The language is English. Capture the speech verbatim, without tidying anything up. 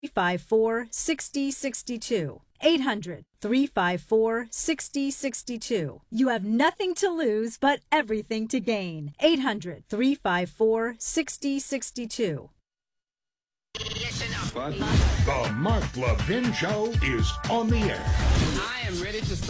five four, six zero six two. eight hundred, three five four, six zero six two. You have nothing to lose but everything to gain. eight hundred, three five four, six zero six two. The Mark Levin Show is on the air. I am ready to start.